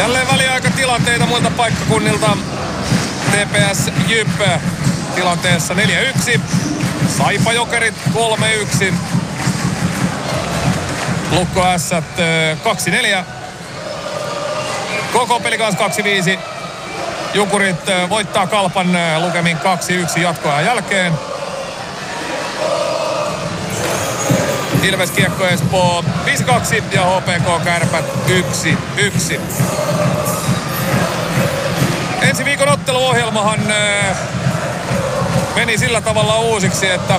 Jälleen väliaikatilanteita muilta paikkakunnilta. TPS Jyp tilanteessa 4-1. Saipa Jokerit 3-1. Lukko Ässät 2-4. Koko peli kanssa 2-5. Jukurit voittaa Kalpan lukemin 2-1 jatkoajan jälkeen. Ilves Kiekko Espoo 5-2 ja HPK Kärpät 1-1. Ensi viikon otteluohjelmahan meni sillä tavalla uusiksi, että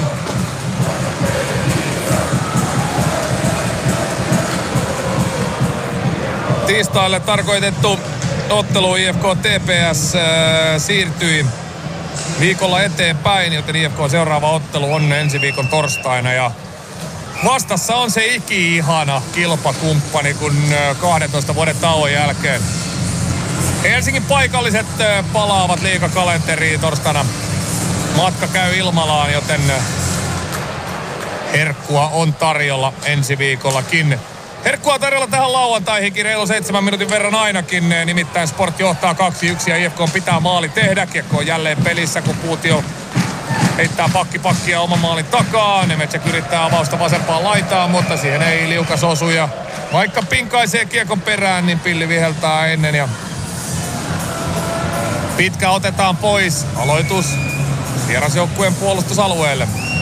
tiistaille tarkoitettu ottelu IFK TPS siirtyi viikolla eteenpäin, joten IFK seuraava ottelu on ensi viikon torstaina ja vastassa on se iki-ihana kilpakumppani, kun 12 vuoden tauon jälkeen Helsingin paikalliset palaavat liigakalenteriin torstaina. Matka käy Ilmalaan, joten herkkua on tarjolla ensi viikollakin. Herkkua tarjolla tähän lauantaihinkin reilu 7 minuutin verran ainakin. Nimittäin Sport johtaa 2-1 ja IFK pitää maali tehdä. Kiekko on jälleen pelissä, kun Puutio heittää pakkia oman maalin takaa. Nemetsek yrittää avausta vasempaan laitaan, mutta siihen ei liukas osu. Ja vaikka pinkaisee kiekon perään, niin pilli viheltää ennen. Ja pitkä otetaan pois. Aloitus vierasjoukkueen puolustusalueelle.